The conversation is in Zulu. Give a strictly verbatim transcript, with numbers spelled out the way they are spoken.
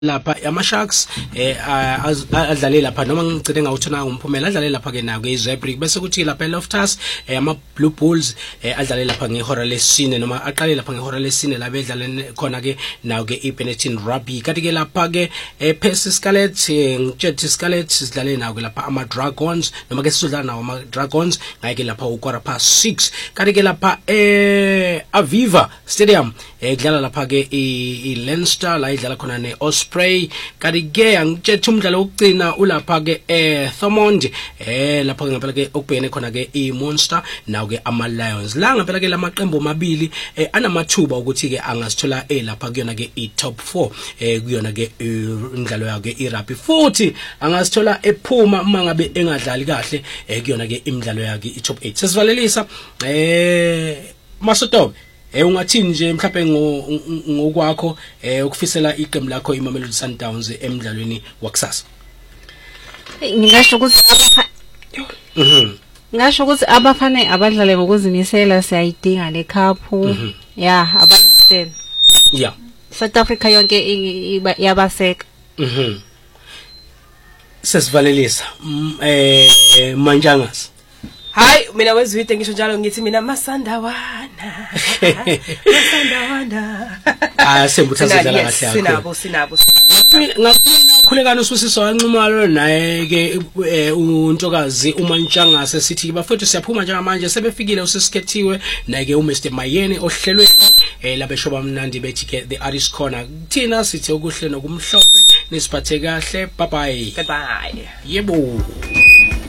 lapha ama Sharks eh adlale lapha noma ngicede ngawuthona umphumela adlale lapha ke nayo ke iZebra bese kuthi lapha eLoftus eh ama Blue Bulls eh adlale lapha ngehora lesine noma aqale lapha ngehora lesine la bedlale khona ke nayo ke iBenetton Rugby kanti ke lapha ke eh Percy Scarlet ngitshela Scarlet sidlale nayo ke lapha ama Dragons noma ke sizodlala nawo ama Dragons ngayike lapha ukora past six kanti ke lapha eh Aviva Stadium eh kudlala lapha ke iLeinster la idlala khona ne Osprey kanti ke angithethe umdlalo wokugcina ulapha ke eh Thomond eh lapha ke ngempela ke okubhekene khona ke iMonster nawo ke ama Lions la ngempela ke lamaqembu amabili eh anamathuba ukuthi ke angasithola eh lapha kuyona ke iTop four eh kuyona ke indlalo yakhe iRugby futhi angasithola ephuma uma ngabe engadlali kahle eh kuyona ke imidlalo yakhe iTop eight sesivalelisa eh Masotobe eh ungathini nje mhlawumbe ngokwakho eh ukufisela iqembu lakho iMamelodi Sundowns emidlalweni wakusasa. Ngingasho ukuthi abafana mhm ngasho ukuthi abafana abadlale ngokuzimisela siyayidinga le cup yeah abangisela yeah South Africa yonke yabaseka mhm sesivalelisa eh Manjangas. Hayi mina wezwide ngisho njalo ngithi mina masandawana masandawana ah sembuthaza dlala kahle yakho sinabo sinabo ngakuphina ukhulekana uSusiso wanqumalo naye ke uNtokazi uMantshangase sithi bafethu siyaphuma njengamanje sebefikile usisikhethiwe naye ke uMr Mayeni ohlelweni eh labesho bamnandi bethi ke the Aris Corner thina sithi okuhle nokumhlophe nisiphathe kahle bye bye goodbye yebo.